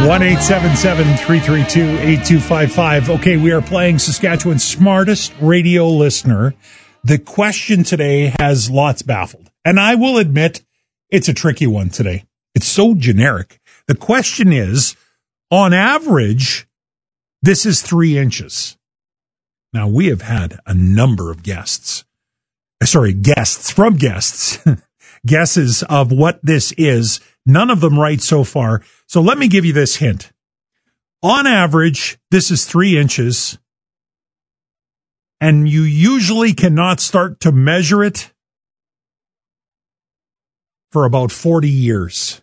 1-877-332-8255. Okay, we are playing Saskatchewan's smartest radio listener. The question today has lots baffled. And I will admit, it's a tricky one today. It's so generic. The question is, on average, this is 3 inches. Now, we have had a number of guests from guests, guesses of what this is. None of them right so far. So let me give you this hint. On average, this is 3 inches, and you usually cannot start to measure it for about 40 years.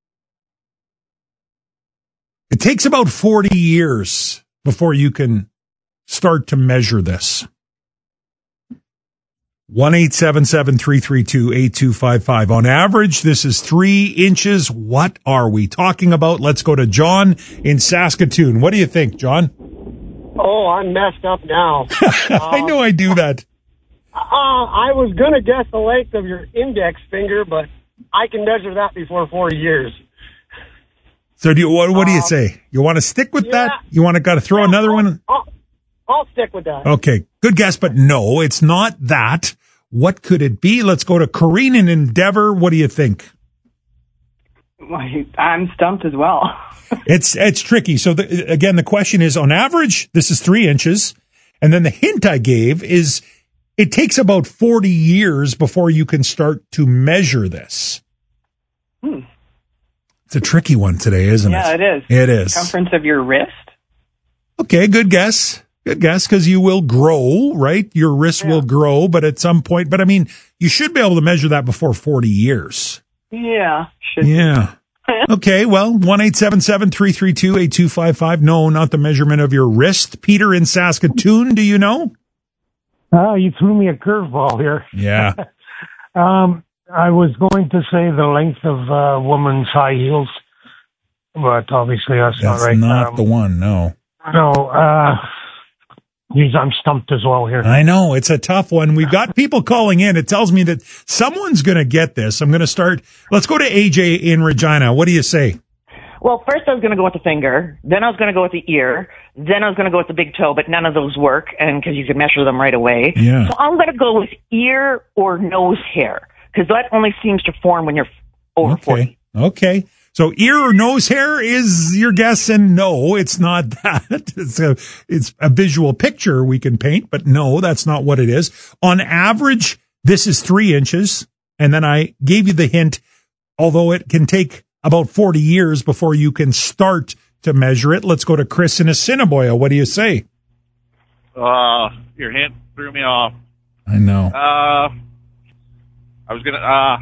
It takes about 40 years before you can start to measure this. 1-877-332-8255. On average, this is 3 inches. What are we talking about? Let's go to John in Saskatoon. What do you think, John? Oh, I'm messed up now. I know I do that. I was going to guess the length of your index finger, but I can measure that before 40 years. So what do you say? You want to stick with that? You want to got to throw another one? I'll stick with that. Okay, good guess, but no, it's not that. What could it be? Let's go to Corrine in Endeavour. What do you think? I'm stumped as well. It's tricky. So again, the question is, on average, this is 3 inches. And then the hint I gave is it takes about 40 years before you can start to measure this. It's a tricky one today, isn't it? Yeah, it is. It is. Circumference of your wrist? Okay, good guess. Good guess, because you will grow, right? Your wrist will grow, but at some point, but I mean, you should be able to measure that before 40 years. Yeah, should. Yeah. Okay, well, 1-877-332-8255. No, not the measurement of your wrist. Peter in Saskatoon, do you know? You threw me a curveball here. Yeah. I was going to say the length of a woman's high heels, but obviously that's not right. That's not the one, no. No, geez, I'm stumped as well here. I know, it's a tough one. We've got people calling in. It tells me that someone's going to get this. I'm going to start. Let's go to AJ in Regina. What do you say? Well, first I was going to go with the finger, then I was going to go with the ear, then I was going to go with the big toe, but none of those work, and because you can measure them right away. Yeah. So I'm going to go with ear or nose hair, because that only seems to form when you're over 40. Okay. So ear or nose hair is your guess, and no, it's not that. It's a visual picture we can paint, but no, that's not what it is. On average, this is 3 inches, and then I gave you the hint, although it can take about 40 years before you can start to measure it. Let's go to Chris in Assiniboia. What do you say? Your hint threw me off. I know. I was going to,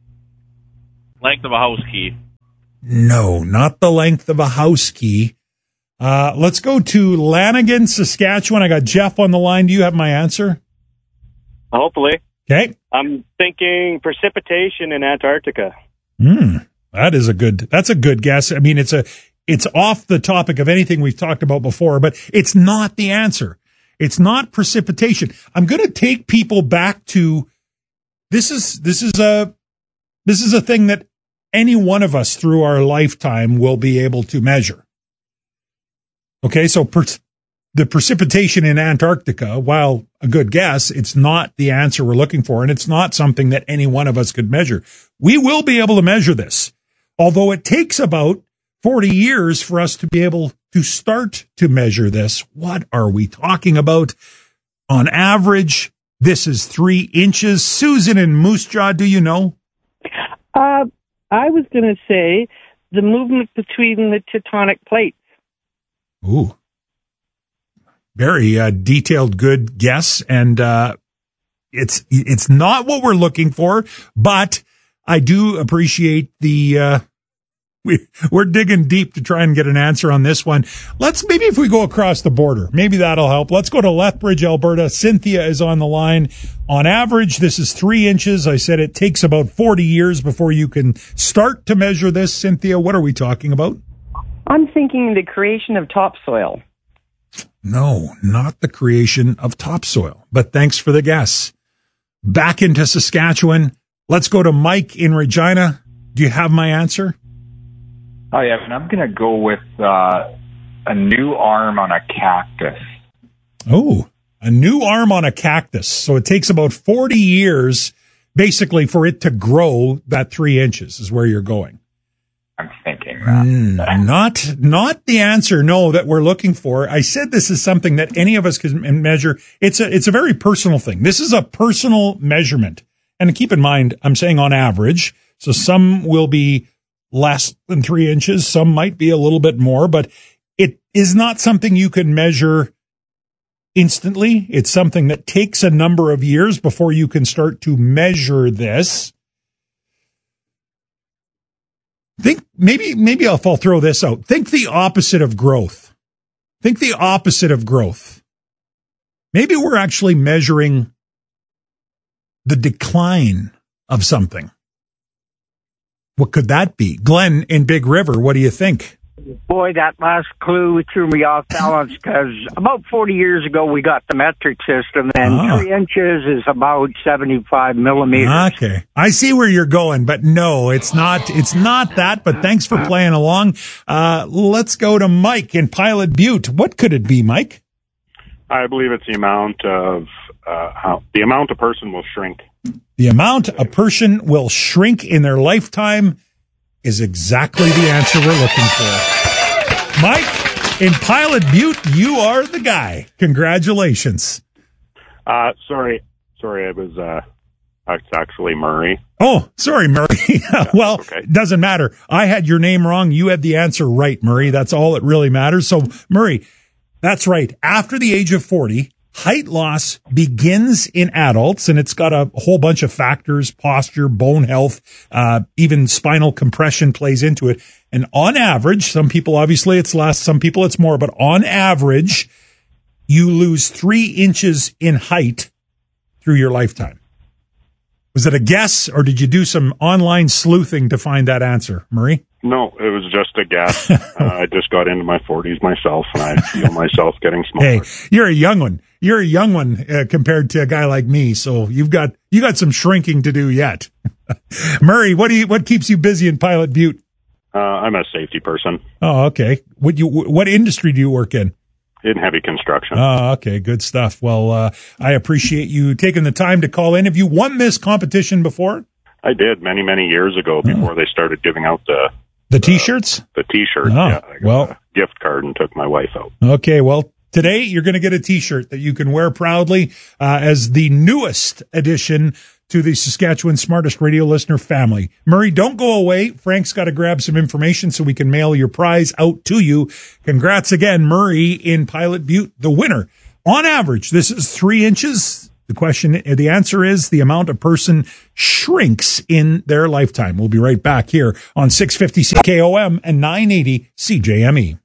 length of a house key. No, not the length of a house key. Let's go to Lanigan, Saskatchewan. I got Jeff on the line. Do you have my answer? Hopefully. Okay. I'm thinking precipitation in Antarctica. That's a good guess. I mean, it's off the topic of anything we've talked about before, but it's not the answer. It's not precipitation. I'm going to take people back to this is a thing that any one of us through our lifetime will be able to measure. Okay, so the precipitation in Antarctica, while a good guess, it's not the answer we're looking for, and it's not something that any one of us could measure. We will be able to measure this, although it takes about 40 years for us to be able to start to measure this. What are we talking about? On average, this is 3 inches. Susan in Moose Jaw, do you know? I was going to say the movement between the tectonic plates. Ooh. Very detailed, good guess. And it's not what we're looking for, but I do appreciate the we're digging deep to try and get an answer on this one. Maybe if we go across the border, maybe that'll help. Let's go to Lethbridge, Alberta. Cynthia is on the line. On average, this is 3 inches. I said it takes about 40 years before you can start to measure this. Cynthia, what are we talking about? I'm thinking the creation of topsoil. No, not the creation of topsoil, but thanks for the guess. Back into Saskatchewan. Let's go to Mike in Regina. Do you have my answer? Hi, Evan. I'm going to go with a new arm on a cactus. Oh, a new arm on a cactus. So it takes about 40 years, basically, for it to grow that 3 inches is where you're going. I'm thinking that. Not the answer, no, that we're looking for. I said this is something that any of us can measure. It's a very personal thing. This is a personal measurement. And keep in mind, I'm saying on average, so some will be less than 3 inches, some might be a little bit more, but it is not something you can measure instantly. It's something that takes a number of years before you can start to measure this. Think maybe I'll throw this out. Think the opposite of growth. Think the opposite of growth. Maybe we're actually measuring the decline of something. What could that be? Glenn in Big River, what do you think? Boy, that last clue threw me off balance because about 40 years ago we got the metric system, and 3 inches is about 75 millimeters. Okay. I see where you're going, but no, it's not that, but thanks for playing along. Let's go to Mike in Pilot Butte. What could it be, Mike? I believe it's the amount of the amount a person will shrink. The amount a person will shrink in their lifetime is exactly the answer we're looking for. Mike, in Pilot Butte, you are the guy. Congratulations. Sorry, it was it's actually Murray. Oh, sorry, Murray. Well, okay. Doesn't matter. I had your name wrong. You had the answer right, Murray. That's all that really matters. So, Murray, that's right. After the age of 40, height loss begins in adults, and it's got a whole bunch of factors: posture, bone health, even spinal compression plays into it. And on average, some people, obviously it's less, some people it's more, but on average, you lose 3 inches in height through your lifetime. Was it a guess, or did you do some online sleuthing to find that answer, Murray? No, it was just a guess. I just got into my 40s myself, and I feel myself getting smaller. Hey, you're a young one. You're a young one compared to a guy like me, so you got some shrinking to do yet. Murray, what keeps you busy in Pilot Butte? I'm a safety person. Oh, okay. What industry do you work in? In heavy construction. Oh, okay. Good stuff. Well, I appreciate you taking the time to call in. Have you won this competition before? I did many, many years ago before they started giving out the T-shirts? The T-shirts, yeah. I got a gift card and took my wife out. Okay, well, today you're going to get a T-shirt that you can wear proudly as the newest addition to the Saskatchewan Smartest Radio Listener family. Murray, don't go away. Frank's got to grab some information so we can mail your prize out to you. Congrats again, Murray in Pilot Butte, the winner. On average, this is 3 inches. The answer is the amount a person shrinks in their lifetime. We'll be right back here on 650 CKOM and 980 CJME.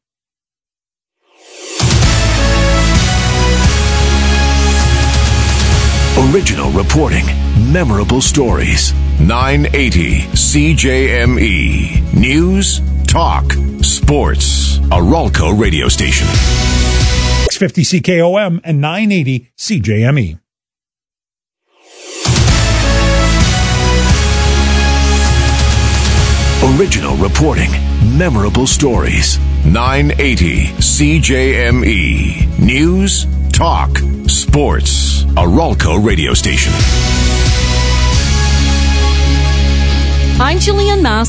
Original reporting, memorable stories. 980 CJME. News, talk, sports. A Ralco radio station. 650 CKOM and 980 CJME. Original reporting, memorable stories. 980 CJME. News, talk, sports. A Ralco radio station. I'm Jillian Mass